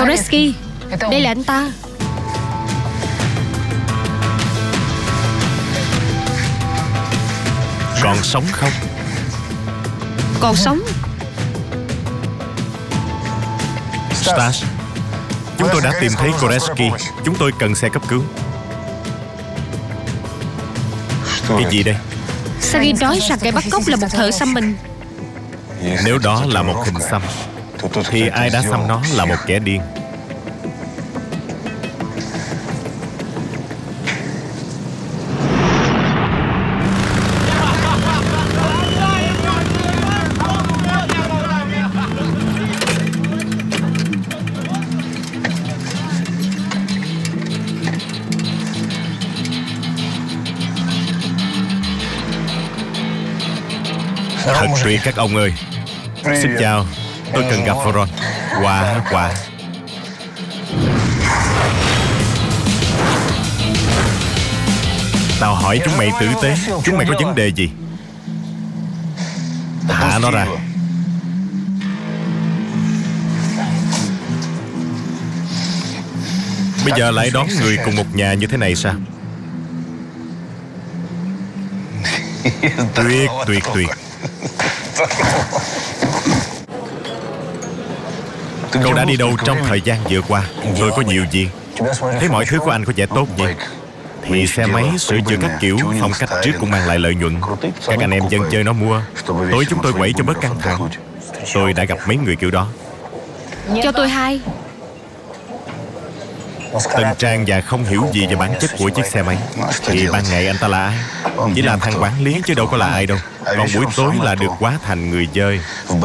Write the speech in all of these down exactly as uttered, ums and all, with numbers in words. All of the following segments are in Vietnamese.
Koreski, đây là anh ta. Còn sống không? Còn sống. Stas, chúng tôi đã tìm thấy Koreski. Chúng tôi cần xe cấp cứu. Cái gì đây? Sagi nói rằng kẻ bắt cóc là một thợ xăm mình. Nếu đó là một hình xăm thì ai đã xăm nó là một kẻ điên. Thật tuyệt các ông ơi. Xin chào, tôi cần gặp Voron. Quả, quả. Tao hỏi chúng mày tử tế, chúng mày có vấn đề gì? Thả nó ra. Bây giờ lại đón người cùng một nhà như thế này sao? Tuyệt, tuyệt, tuyệt. Cậu đã đi đâu trong thời gian vừa qua? Tôi có nhiều việc. Thấy mọi thứ của anh có vẻ tốt vậy. Thì xe máy, sửa chữa các kiểu, phong cách trước cũng mang lại lợi nhuận. Các anh em dân chơi nó mua. Tối chúng tôi quẩy cho bớt căng thẳng. Tôi đã gặp mấy người kiểu đó. Cho tôi hai. Tân trang và không hiểu gì về bản chất của chiếc xe máy. Thì ban ngày anh ta là ai? Chỉ là thằng quản lý chứ đâu có là ai đâu. Còn buổi tối là được hóa thành người chơi.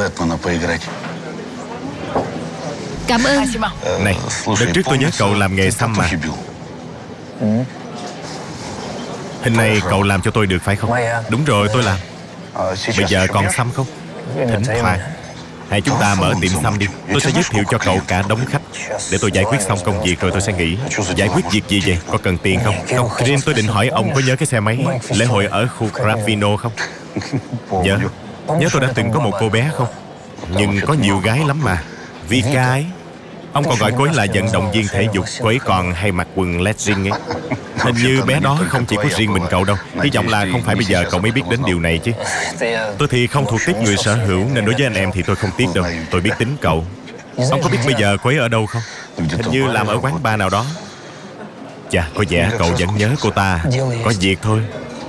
Cảm ơn. Này, đợt trước tôi nhớ cậu làm nghề xăm mà. Hình này cậu làm cho tôi được phải không? Đúng rồi, tôi làm. Bây giờ còn xăm không? Thỉnh thoảng. Hay chúng ta mở tiệm xăm đi. Tôi sẽ giới thiệu cho cậu cả đống khách. Để tôi giải quyết xong công việc rồi tôi sẽ nghỉ. Giải quyết việc gì vậy? Có cần tiền không? Không, riêng tôi định hỏi ông có nhớ cái xe máy lễ hội ở khu Gravino không? Nhớ. Nhớ tôi đã từng có một cô bé không? Nhưng có nhiều gái lắm mà. Vika ấy. Ông còn gọi cô ấy là vận động viên thể dục. Cô ấy còn hay mặc quần legging ấy. Hình như bé đó không chỉ có riêng mình cậu đâu. Hy vọng là không phải bây giờ cậu mới biết đến điều này chứ. Tôi thì không thuộc tiếp người sở hữu, nên đối với anh em thì tôi không tiếc đâu. Tôi biết tính cậu. Ông có biết bây giờ cô ấy ở đâu không? Hình như làm ở quán bar nào đó. Chà, có vẻ cậu vẫn nhớ cô ta. Có việc thôi.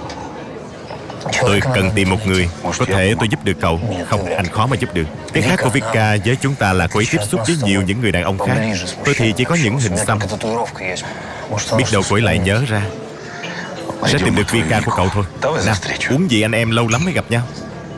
Tôi cần tìm một người. Có thể tôi giúp được cậu. Không, anh khó mà giúp được. Cái khác của Vika với chúng ta là cô ấy tiếp xúc với nhiều những người đàn ông khác. Tôi thì chỉ có những hình xăm. Biết đâu cô ấy lại nhớ ra. Sẽ tìm được Vika của cậu thôi. Nào, uống gì anh em lâu lắm mới gặp nhau.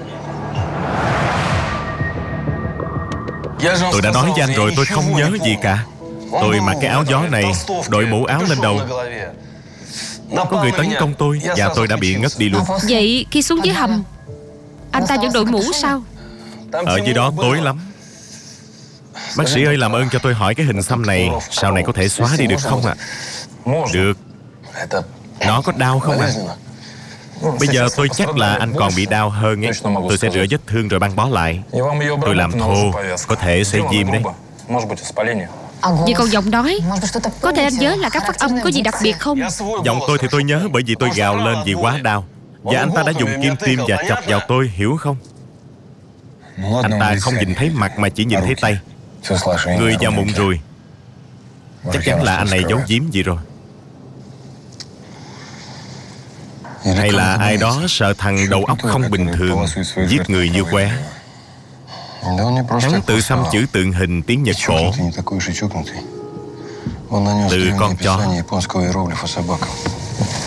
Tôi đã nói với anh rồi, tôi không nhớ gì cả. Tôi mặc cái áo gió này, đội mũ áo lên đầu. Có người tấn công tôi và tôi đã bị ngất đi luôn. Vậy khi xuống dưới hầm, anh ta vẫn đội mũ sao? Ở dưới đó tối lắm. Bác sĩ ơi, làm ơn cho tôi hỏi cái hình xăm này sau này có thể xóa đi được không ạ? À? Được. Nó có đau không ạ? À? Bây giờ tôi chắc là anh còn bị đau hơn ấy. Tôi sẽ rửa vết thương rồi băng bó lại. Tôi làm thô, có thể sẽ viêm đấy. Vì còn giọng nói, có thể anh nhớ là các phát âm có gì đặc biệt không? Giọng tôi thì tôi nhớ bởi vì tôi gào lên vì quá đau. Và anh ta đã dùng kim tiêm và chọc vào tôi, hiểu không? Anh ta không nhìn thấy mặt mà chỉ nhìn thấy tay. Người vào mụn ruồi. Chắc chắn là anh này giấu giếm gì rồi. Hay là ai đó sợ thằng đầu óc không bình thường giết người như qué. Hắn tự xăm chữ tượng hình tiếng Nhật cổ từ con chó.